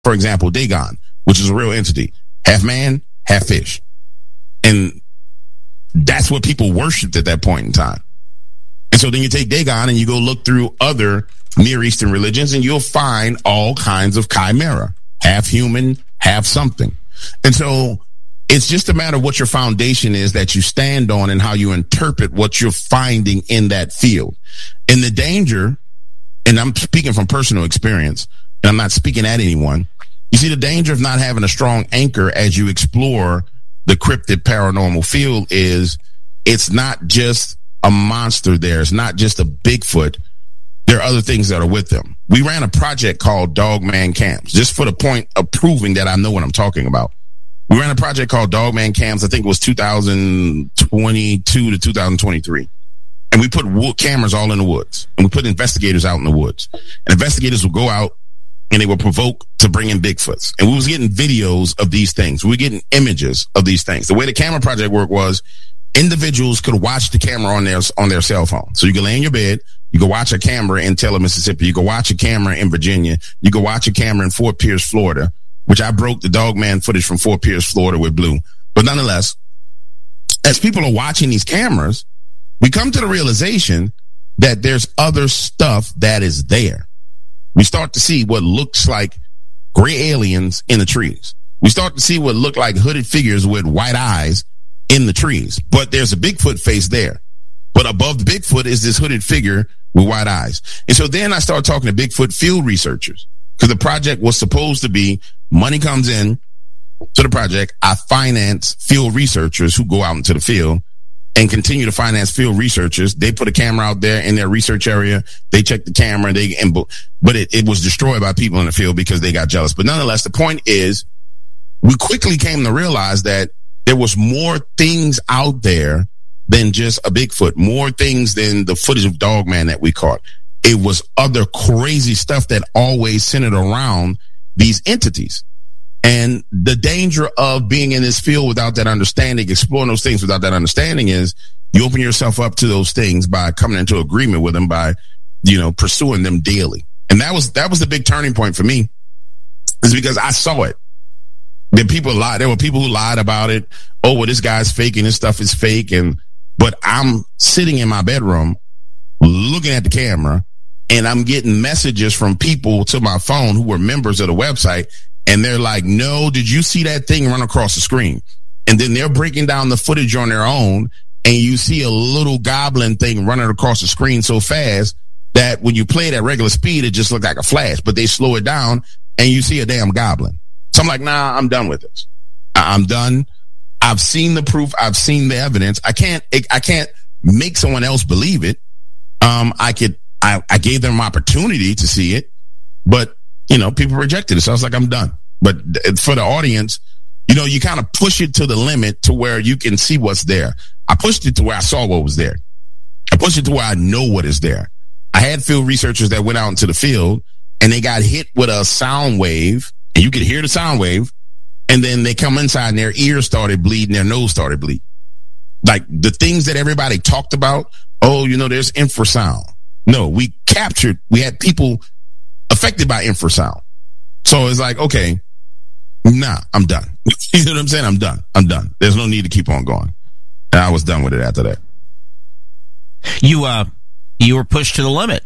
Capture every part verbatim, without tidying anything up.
for example, Dagon, which is a real entity, half man, half fish. And that's what people worshipped at that point in time. And so then you take Dagon and you go look through other Near Eastern religions and you'll find all kinds of chimera, half human, half something. And so it's just a matter of what your foundation is that you stand on and how you interpret what you're finding in that field. And the danger, and I'm speaking from personal experience, and I'm not speaking at anyone, you see the danger of not having a strong anchor as you explore the cryptid paranormal field is it's not just a monster there. It's not just a Bigfoot. There are other things that are with them. We ran a project called Dogman Camps, just for the point of proving that I know what I'm talking about. We ran a project called Dogman Camps. I think it was two thousand twenty-two to two thousand twenty-three. And we put wood cameras all in the woods. And we put investigators out in the woods. And investigators would go out and they would provoke to bring in Bigfoots. And we was getting videos of these things. We were getting images of these things. The way the camera project worked was individuals could watch the camera on their, on their cell phone. So you could lay in your bed. You could watch a camera in Taylor, Mississippi. You could watch a camera in Virginia. You could watch a camera in Fort Pierce, Florida, which I broke the Dogman footage from Fort Pierce, Florida with Blue. But nonetheless, as people are watching these cameras, we come to the realization that there's other stuff that is there. We start to see what looks like gray aliens in the trees. We start to see what look like hooded figures with white eyes in the trees. But there's a Bigfoot face there. But above the Bigfoot is this hooded figure with white eyes. And so then I started talking to Bigfoot field researchers because the project was supposed to be money comes in to the project. I finance field researchers who go out into the field and continue to finance field researchers. They put a camera out there in their research area. They check the camera. They and but it, it was destroyed by people in the field because they got jealous. But nonetheless, the point is, we quickly came to realize that there was more things out there than just a Bigfoot, more things than the footage of Dogman that we caught. It was other crazy stuff that always centered around these entities. And the danger of being in this field without that understanding, exploring those things without that understanding is you open yourself up to those things by coming into agreement with them, by, you know, pursuing them daily. And that was, that was the big turning point for me, is because I saw it. Then people lied. There were people who lied about it. Oh, well, this guy's faking. This stuff is fake. And, but I'm sitting in my bedroom looking at the camera and I'm getting messages from people to my phone who were members of the website. And they're like, no, did you see that thing run across the screen? And then they're breaking down the footage on their own. And you see a little goblin thing running across the screen so fast that when you play it at regular speed, it just looked like a flash, but they slow it down and you see a damn goblin. So I'm like, nah, I'm done with this. I'm done. I've seen the proof. I've seen the evidence. I can't, I can't make someone else believe it. Um, I could, I, I gave them an opportunity to see it, but you know, people rejected it. So I was like, I'm done. But for the audience, you know, you kind of push it to the limit to where you can see what's there. I pushed it to where I saw what was there. I pushed it to where I know what is there. I had field researchers that went out into the field and they got hit with a sound wave and you could hear the sound wave. And then they come inside and their ears started bleeding, their nose started bleeding. Like the things that everybody talked about. Oh, you know, there's infrasound. No, we captured, we had people affected by infrasound. So it's like, okay, nah, I'm done. You know what I'm saying? I'm done. I'm done. There's no need to keep on going. And I was done with it after that. You, uh, you were pushed to the limit.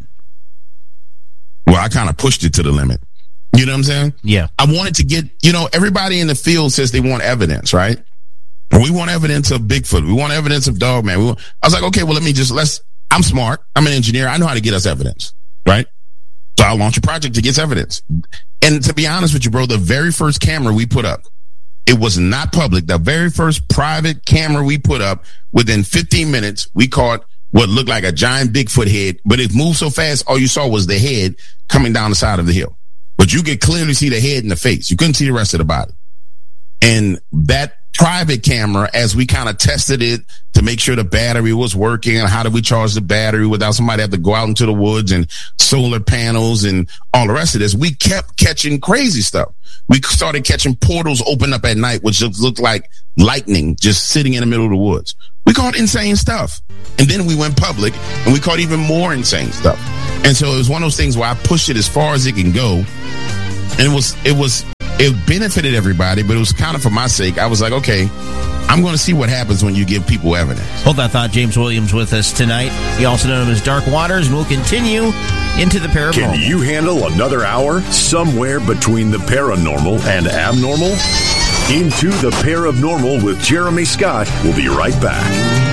Well, I kind of pushed it to the limit. You know what I'm saying? Yeah. I wanted to get, you know, everybody in the field says they want evidence, right? And we want evidence of Bigfoot. We want evidence of Dogman. We want, I was like, okay, well, let me just, let's, I'm smart. I'm an engineer. I know how to get us evidence, right? So I'll launch a project to get evidence. And to be honest with you, bro, the very first camera we put up, it was not public. The very first private camera we put up, within fifteen minutes, we caught what looked like a giant Bigfoot head, but it moved so fast, all you saw was the head coming down the side of the hill. But you could clearly see the head and the face. You couldn't see the rest of the body. And that private camera, as we kind of tested it to make sure the battery was working and how do we charge the battery without somebody have to go out into the woods and solar panels and all the rest of this, we kept catching crazy stuff. We started catching portals open up at night, which looked like lightning just sitting in the middle of the woods. We caught insane stuff. And then we went public and we caught even more insane stuff. And so it was one of those things where I pushed it as far as it can go. And it was, it was, it benefited everybody, but it was kind of for my sake. I was like, okay, I'm going to see what happens when you give people evidence. Hold that thought. James Williams with us tonight. He also known him as Dark Waters, and we'll continue into the paranormal. Can you handle another hour somewhere between the paranormal and abnormal? Into the Paranormal with Jeremy Scott. We'll be right back.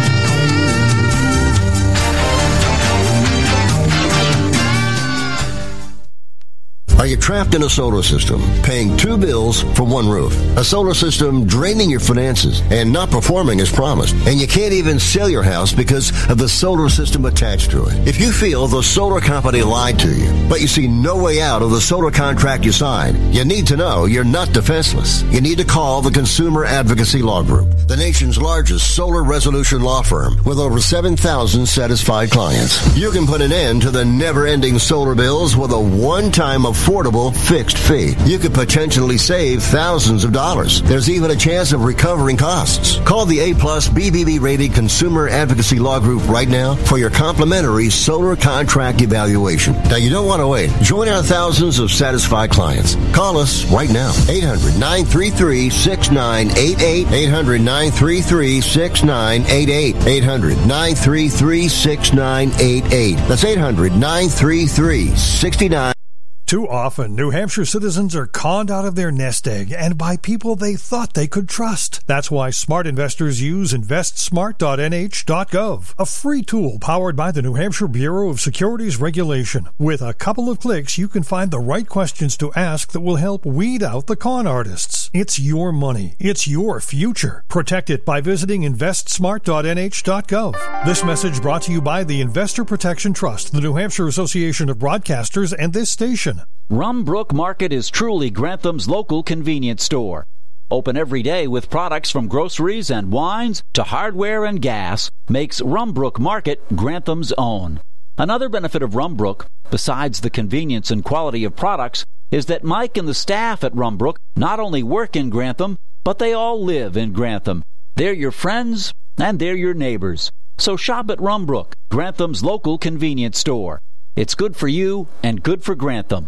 Are you trapped in a solar system, paying two bills for one roof? A solar system draining your finances and not performing as promised. And you can't even sell your house because of the solar system attached to it. If you feel the solar company lied to you, but you see no way out of the solar contract you signed, you need to know you're not defenseless. You need to call the Consumer Advocacy Law Group, the nation's largest solar resolution law firm with over seven thousand satisfied clients. You can put an end to the never-ending solar bills with a one-time affordable affordable fixed fee. You could potentially save thousands of dollars. There's even a chance of recovering costs. Call the A-plus B B B rated Consumer Advocacy Law Group right now for your complimentary solar contract evaluation. Now, you don't want to wait. Join our thousands of satisfied clients. Call us right now. eight hundred, nine three three, six nine eight eight. eight hundred, nine three three, six nine eight eight. eight hundred, nine three three, six nine eight eight. That's eight hundred, nine three three, six nine. Too often, New Hampshire citizens are conned out of their nest egg and by people they thought they could trust. That's why smart investors use invest smart dot N H dot gov, a free tool powered by the New Hampshire Bureau of Securities Regulation. With a couple of clicks, you can find the right questions to ask that will help weed out the con artists. It's your money. It's your future. Protect it by visiting invest smart dot N H dot gov. This message brought to you by the Investor Protection Trust, the New Hampshire Association of Broadcasters, and this station. Rumbrook Market is truly Grantham's local convenience store. Open every day with products from groceries and wines to hardware and gas makes Rumbrook Market Grantham's own. Another benefit of Rumbrook, besides the convenience and quality of products, is that Mike and the staff at Rumbrook not only work in Grantham, but they all live in Grantham. They're your friends and they're your neighbors. So shop at Rumbrook, Grantham's local convenience store. It's good for you and good for Grantham.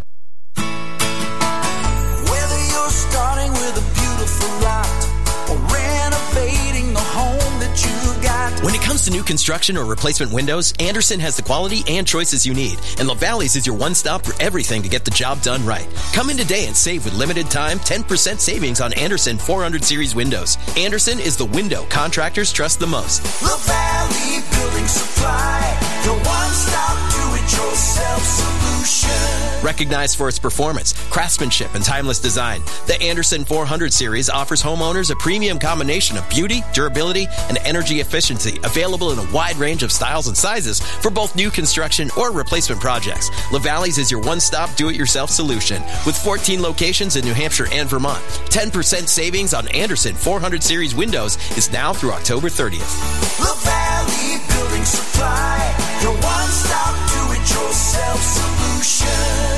Whether you're starting with a beautiful lot or renovating the home that you got. When it comes to new construction or replacement windows, Andersen has the quality and choices you need. And LaValley's is your one-stop for everything to get the job done right. Come in today and save with limited time ten percent savings on Andersen four hundred series windows. Andersen is the window contractors trust the most. LaValley Building Supply, your one-stop do-it-yourself solution. Recognized for its performance, craftsmanship, and timeless design, the Andersen four hundred series offers homeowners a premium combination of beauty, durability, and energy efficiency, available in a wide range of styles and sizes for both new construction or replacement projects. LaValley's is your one-stop do-it-yourself solution with fourteen locations in New Hampshire and Vermont. ten percent savings on Andersen four hundred series windows is now through October thirtieth. LaValley Building Supply, your one-stop do-it-yourself solution.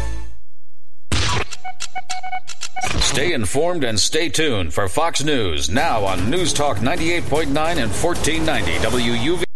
Stay informed and stay tuned for Fox News, now on News Talk ninety-eight point nine and fourteen ninety W U V.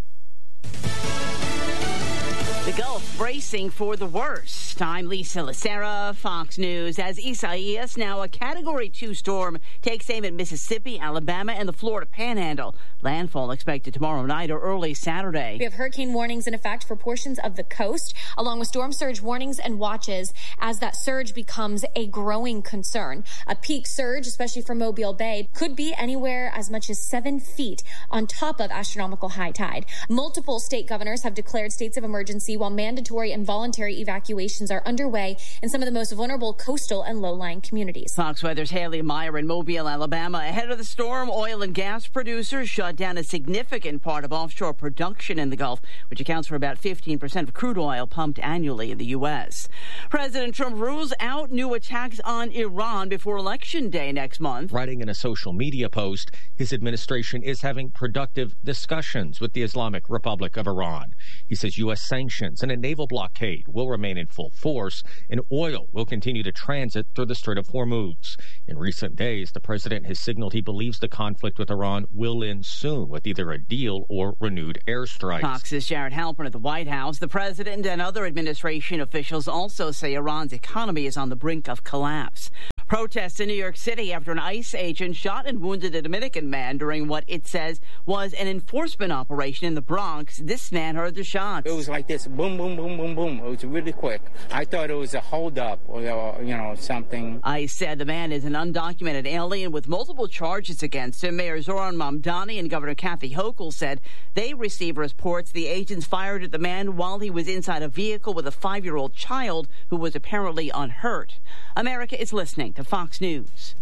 The Gulf bracing for the worst. I'm Lisa Lacera, Fox News. As Isaias, now a Category two storm, takes aim at Mississippi, Alabama, and the Florida Panhandle. Landfall expected tomorrow night or early Saturday. We have hurricane warnings in effect for portions of the coast, along with storm surge warnings and watches as that surge becomes a growing concern. A peak surge, especially for Mobile Bay, could be anywhere as much as seven feet on top of astronomical high tide. Multiple state governors have declared states of emergency while mandatory and voluntary evacuations are underway in some of the most vulnerable coastal and low-lying communities. Fox Weather's Haley Meyer in Mobile, Alabama. Ahead of the storm, oil and gas producers shut down a significant part of offshore production in the Gulf, which accounts for about fifteen percent of crude oil pumped annually in the U S. President Trump rules out new attacks on Iran before Election Day next month. Writing in a social media post, his administration is having productive discussions with the Islamic Republic of Iran. He says U S sanctions and a naval blockade blockade will remain in full force, and oil will continue to transit through the Strait of Hormuz. In recent days, the president has signaled he believes the conflict with Iran will end soon with either a deal or renewed airstrikes. Fox's Jared Halpern at the White House. The president and other administration officials also say Iran's economy is on the brink of collapse. Protests in New York City after an ICE agent shot and wounded a Dominican man during what it says was an enforcement operation in the Bronx. This man heard the shots. It was like this, boom, boom, boom, boom, boom. It was really quick. I thought it was a holdup or, you know, something. ICE said the man is an undocumented alien with multiple charges against him. Mayor Zoran Mamdani and Governor Kathy Hochul said they received reports the agents fired at the man while he was inside a vehicle with a five-year-old child who was apparently unhurt. America is listening to Fox News.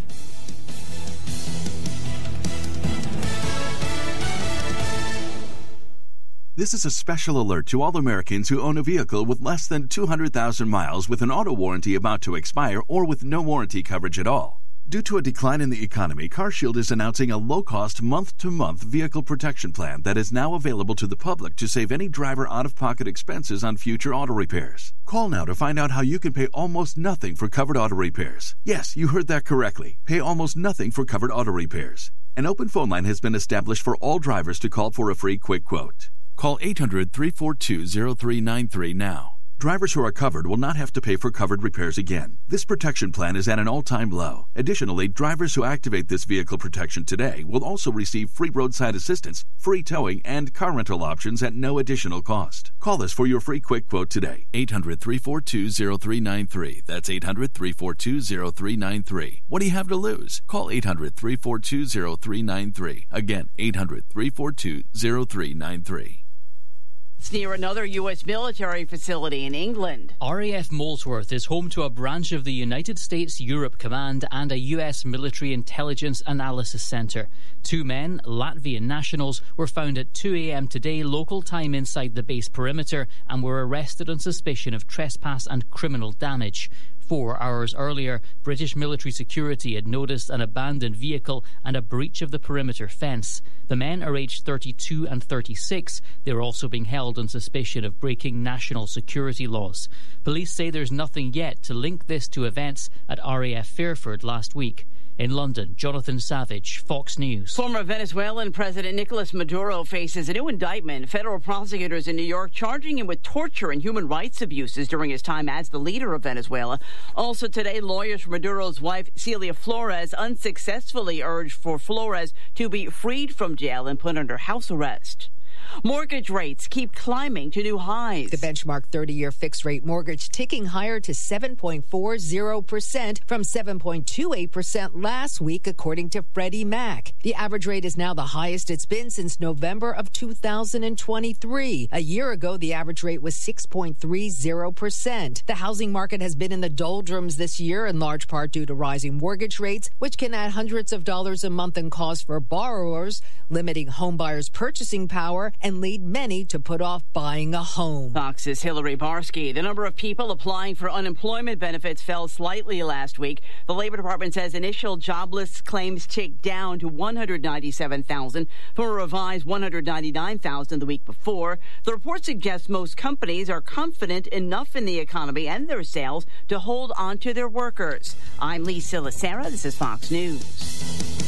This is a special alert to all Americans who own a vehicle with less than two hundred thousand miles with an auto warranty about to expire or with no warranty coverage at all. Due to a decline in the economy, CarShield is announcing a low-cost month-to-month vehicle protection plan that is now available to the public to save any driver out-of-pocket expenses on future auto repairs. Call now to find out how you can pay almost nothing for covered auto repairs. Yes, you heard that correctly. Pay almost nothing for covered auto repairs. An open phone line has been established for all drivers to call for a free quick quote. Call eight hundred, three four two, zero three nine three now. Drivers who are covered will not have to pay for covered repairs again. This protection plan is at an all-time low. Additionally, drivers who activate this vehicle protection today will also receive free roadside assistance, free towing, and car rental options at no additional cost. Call us for your free quick quote today. eight hundred, three four two, zero three nine three. That's eight hundred, three four two, zero three nine three. What do you have to lose? Call eight hundred, three four two, zero three nine three. Again, eight hundred, three four two, zero three nine three. It's near another U S military facility in England. R A F Molesworth is home to a branch of the United States Europe Command and a U S military intelligence analysis center. Two men, Latvian nationals, were found at two a.m. today local time inside the base perimeter and were arrested on suspicion of trespass and criminal damage. Four hours earlier, British military security had noticed an abandoned vehicle and a breach of the perimeter fence. The men are aged thirty-two and thirty-six. They are also being held on suspicion of breaking national security laws. Police say there's nothing yet to link this to events at R A F Fairford last week. In London, Jonathan Savage, Fox News. Former Venezuelan President Nicolas Maduro faces a new indictment. Federal prosecutors in New York charging him with torture and human rights abuses during his time as the leader of Venezuela. Also today, lawyers for Maduro's wife, Celia Flores, unsuccessfully urged for Flores to be freed from jail and put under house arrest. Mortgage rates keep climbing to new highs. The benchmark thirty-year fixed-rate mortgage ticking higher to seven point four zero percent from seven point two eight percent last week, according to Freddie Mac. The average rate is now the highest it's been since November of two thousand twenty-three. A year ago, the average rate was six point three zero percent. The housing market has been in the doldrums this year, in large part due to rising mortgage rates, which can add hundreds of dollars a month in cost for borrowers, limiting homebuyers' purchasing power, and lead many to put off buying a home. Fox's Hillary Barsky. The number of people applying for unemployment benefits fell slightly last week. The Labor Department says initial jobless claims ticked down to one hundred ninety-seven thousand from a revised one hundred ninety-nine thousand the week before. The report suggests most companies are confident enough in the economy and their sales to hold on to their workers. I'm Lee Silasera. This is Fox News.